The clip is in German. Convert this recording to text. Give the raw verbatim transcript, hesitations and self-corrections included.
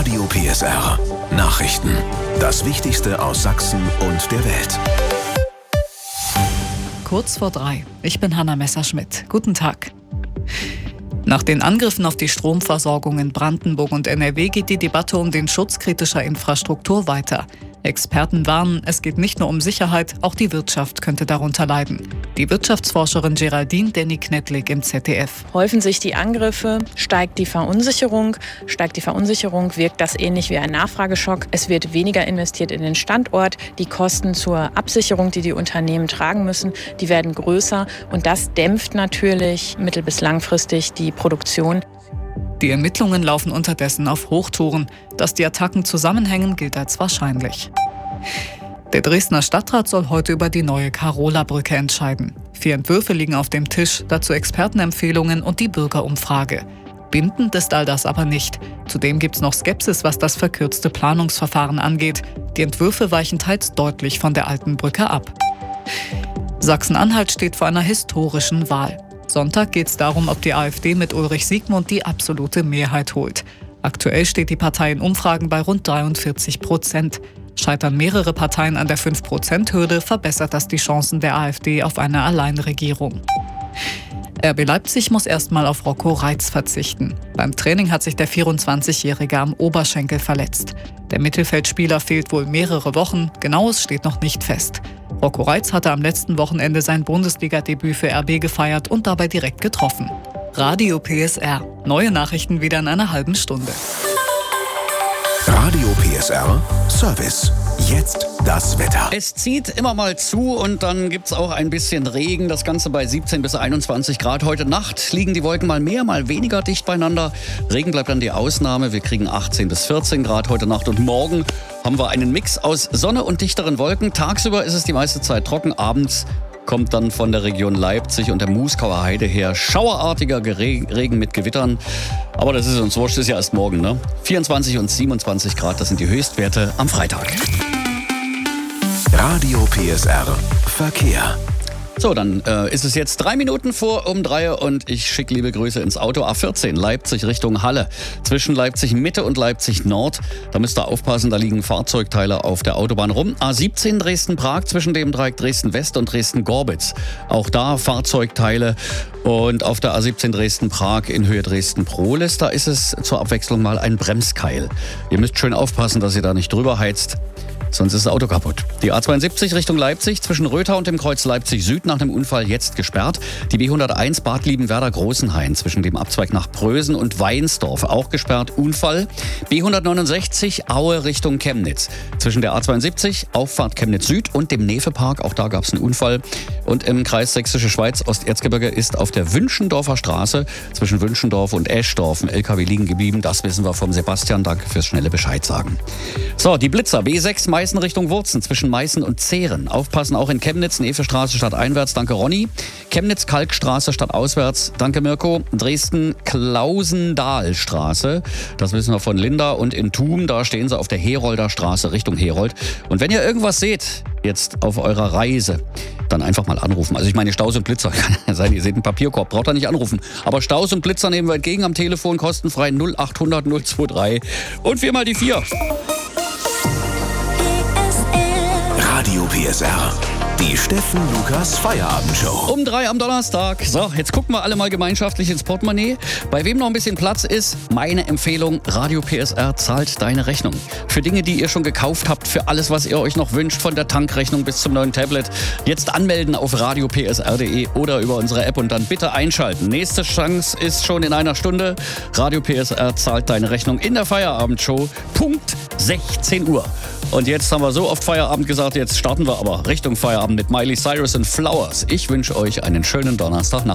Radio P S R. Nachrichten. Das Wichtigste aus Sachsen und der Welt. Kurz vor drei. Ich bin Hanna Messerschmidt. Guten Tag. Nach den Angriffen auf die Stromversorgung in Brandenburg und N R W geht die Debatte um den Schutz kritischer Infrastruktur weiter. Experten warnen, es geht nicht nur um Sicherheit, auch die Wirtschaft könnte darunter leiden. Die Wirtschaftsforscherin Geraldine Denny-Knetlik im Z D F. Häufen sich die Angriffe, steigt die Verunsicherung. Steigt die Verunsicherung, wirkt das ähnlich wie ein Nachfrageschock. Es wird weniger investiert in den Standort. Die Kosten zur Absicherung, die die Unternehmen tragen müssen, die werden größer. Und das dämpft natürlich mittel- bis langfristig die Produktion. Die Ermittlungen laufen unterdessen auf Hochtouren. Dass die Attacken zusammenhängen, gilt als wahrscheinlich. Der Dresdner Stadtrat soll heute über die neue Karola-Brücke entscheiden. Vier Entwürfe liegen auf dem Tisch, dazu Expertenempfehlungen und die Bürgerumfrage. Bindend ist all das aber nicht. Zudem gibt es noch Skepsis, was das verkürzte Planungsverfahren angeht. Die Entwürfe weichen teils deutlich von der alten Brücke ab. Sachsen-Anhalt steht vor einer historischen Wahl. Sonntag geht es darum, ob die AfD mit Ulrich Siegmund die absolute Mehrheit holt. Aktuell steht die Partei in Umfragen bei rund dreiundvierzig Prozent. Scheitern mehrere Parteien an der fünf Prozent Hürde, verbessert das die Chancen der AfD auf eine Alleinregierung. R B Leipzig muss erstmal auf Rocco Reitz verzichten. Beim Training hat sich der vierundzwanzigjährige am Oberschenkel verletzt. Der Mittelfeldspieler fehlt wohl mehrere Wochen, genaues steht noch nicht fest. Rocco Reitz hatte am letzten Wochenende sein Bundesliga-Debüt für R B gefeiert und dabei direkt getroffen. Radio P S R. Neue Nachrichten wieder in einer halben Stunde. Radio P S R Service. Jetzt das Wetter. Es zieht immer mal zu und dann gibt es auch ein bisschen Regen. Das Ganze bei siebzehn bis einundzwanzig Grad. Heute Nacht liegen die Wolken mal mehr, mal weniger dicht beieinander. Regen bleibt dann die Ausnahme. Wir kriegen achtzehn bis vierzehn Grad heute Nacht und morgen haben wir einen Mix aus Sonne und dichteren Wolken. Tagsüber ist es die meiste Zeit trocken. Abends kommt dann von der Region Leipzig und der Muskauer Heide her schauerartiger Regen mit Gewittern. Aber das ist uns wurscht, ist ja erst morgen, ne? vierundzwanzig und siebenundzwanzig Grad, das sind die Höchstwerte am Freitag. Radio P S R Verkehr. So, dann äh, ist es jetzt drei Minuten vor um drei und ich schicke liebe Grüße ins Auto. A vierzehn, Leipzig Richtung Halle. Zwischen Leipzig Mitte und Leipzig Nord. Da müsst ihr aufpassen, da liegen Fahrzeugteile auf der Autobahn rum. A siebzehn Dresden-Prag zwischen dem Dreieck Dresden West und Dresden-Gorbitz. Auch da Fahrzeugteile. Und auf der A siebzehn Dresden-Prag in Höhe Dresden-Prohlis, da ist es zur Abwechslung mal ein Bremskeil. Ihr müsst schön aufpassen, dass ihr da nicht drüber heizt. Sonst ist das Auto kaputt. Die A zweiundsiebzig Richtung Leipzig zwischen Rötha und dem Kreuz Leipzig Süd nach dem Unfall jetzt gesperrt. Die B hunderteins Bad Liebenwerda-Großenhain zwischen dem Abzweig nach Prösen und Weinsdorf auch gesperrt. Unfall. B hundertneunundsechzig Aue Richtung Chemnitz. Zwischen der A zweiundsiebzig Auffahrt Chemnitz Süd und dem Nefe-Park. Auch da gab es einen Unfall. Und im Kreis Sächsische Schweiz Osterzgebirge ist auf der Wünschendorfer Straße zwischen Wünschendorf und Eschdorf ein L K W liegen geblieben. Das wissen wir vom Sebastian. Danke fürs schnelle Bescheid sagen. So, die Blitzer. B sechs Meißen Richtung Wurzen zwischen Meißen und Zehren. Aufpassen auch in Chemnitz, Nevestraße stadteinwärts. Danke Ronny. Chemnitz Kalkstraße stadtauswärts. Danke Mirko. Dresden Klausendahlstraße. Das wissen wir von Linda. Und in Thum, da stehen sie auf der Herolder Straße Richtung Herold. Und wenn ihr irgendwas seht, jetzt auf eurer Reise, dann einfach mal anrufen. Also ich meine Staus und Blitzer, kann ja sein, ihr seht einen Papierkorb, braucht ihr nicht anrufen. Aber Staus und Blitzer nehmen wir entgegen am Telefon, kostenfrei null achthundert null zweiundzwanzig und viermal die vier. Radio P S R. Die Steffen Lukas Feierabendshow. Um drei am Donnerstag. So, jetzt gucken wir alle mal gemeinschaftlich ins Portemonnaie. Bei wem noch ein bisschen Platz ist, meine Empfehlung, Radio P S R zahlt deine Rechnung. Für Dinge, die ihr schon gekauft habt, für alles, was ihr euch noch wünscht, von der Tankrechnung bis zum neuen Tablet. Jetzt anmelden auf radio p s r punkt d e oder über unsere App und dann bitte einschalten. Nächste Chance ist schon in einer Stunde. Radio P S R zahlt deine Rechnung in der Feierabendshow. Punkt sechzehn Uhr. Und jetzt haben wir so oft Feierabend gesagt, jetzt starten wir aber Richtung Feierabend mit Miley Cyrus und Flowers. Ich wünsche euch einen schönen Donnerstag.